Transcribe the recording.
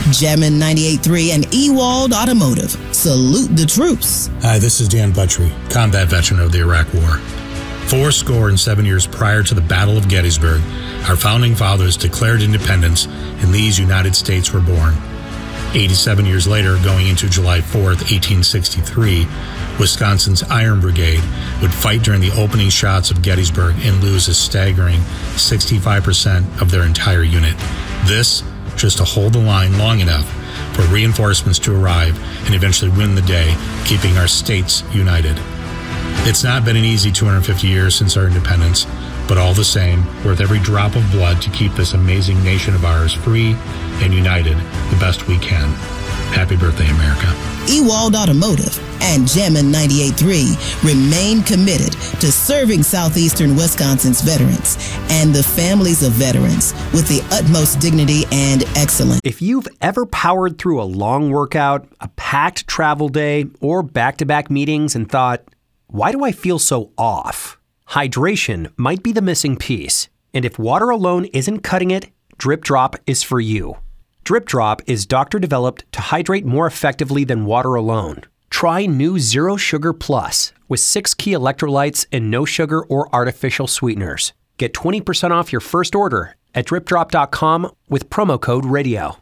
Jammin' 98.3 and Ewald Automotive. Salute the troops. Hi, this is Dan Buttrey, combat veteran of the Iraq War. 47 years prior to the Battle of Gettysburg, our founding fathers declared independence, and these United States were born. 87 years later, going into July 4th, 1863, Wisconsin's Iron Brigade would fight during the opening shots of Gettysburg and lose a staggering 65% of their entire unit. This just to hold the line long enough for reinforcements to arrive and eventually win the day, keeping our states united. It's not been an easy 250 years since our independence, but all the same, worth every drop of blood to keep this amazing nation of ours free and united the best we can. Happy birthday, America. Ewald Automotive and Jammin' 98.3 remain committed to serving southeastern Wisconsin's veterans and the families of veterans with the utmost dignity and excellence. If you've ever powered through a long workout, a packed travel day, or back-to-back meetings and thought, why do I feel so off? Hydration might be the missing piece. And if water alone isn't cutting it, Drip Drop is for you. Drip Drop is doctor-developed to hydrate more effectively than water alone. Try new Zero Sugar Plus with 6 key electrolytes and no sugar or artificial sweeteners. Get 20% off your first order at dripdrop.com with promo code RADIO.